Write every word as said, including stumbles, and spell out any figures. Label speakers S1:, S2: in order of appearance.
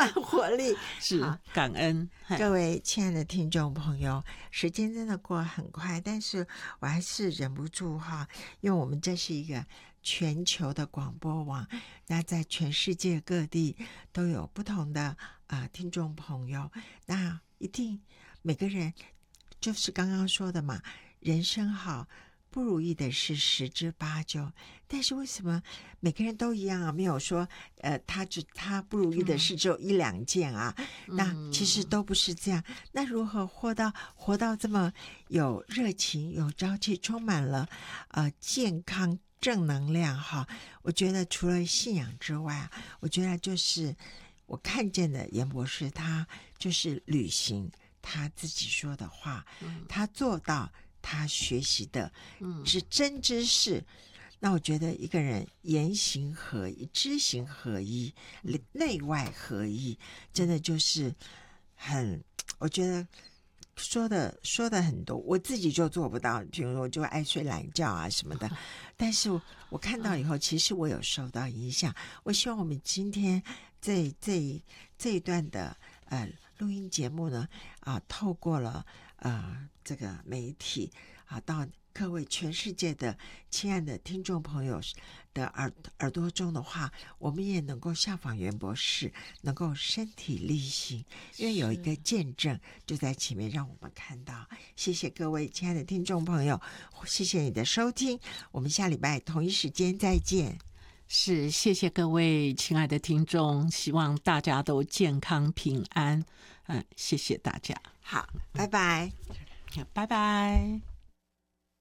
S1: 满活力。
S2: 是感恩。
S1: 各位亲爱的听众朋友，时间真的过得很快，但是我还是忍不住哈，因为我们这是一个全球的广播网，那在全世界各地都有不同的呃听众朋友，那一定每个人就是刚刚说的嘛，人生好不如意的是十之八九，但是为什么每个人都一样啊？没有说呃，他只他不如意的事只有一两件啊、嗯、那其实都不是这样。那如何活到活到这么有热情、有朝气，充满了呃健康正能量哈？我觉得除了信仰之外，我觉得就是我看见的严博士，他就是履行他自己说的话，嗯、他做到他学习的是真知识。嗯、那我觉得一个人言行合一、知行合一、内外合一，真的就是很，我觉得说的说的很多，我自己就做不到，比如说我就爱睡懒觉啊什么的。但是我看到以后，其实我有受到影响。我希望我们今天这这这一段的呃录音节目呢，啊，透过了呃这个媒体啊，到各位全世界的亲爱的听众朋友的耳耳朵中的话，我们也能够效仿袁博士，能够身体力行，因为有一个见证就在前面让我们看到。谢谢各位亲爱的听众朋友，谢谢你的收听，我们下礼拜同一时间再见。
S2: 是，谢谢各位亲爱的听众，希望大家都健康平安。嗯，谢谢大家。
S1: 好，拜拜，
S2: 拜拜。